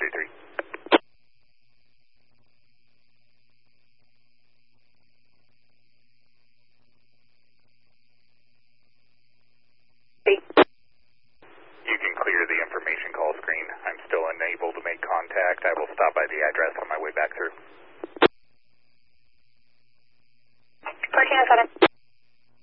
33. You can clear the information call screen. I'm still unable to make contact. I will stop by the address on my way back through. 1407.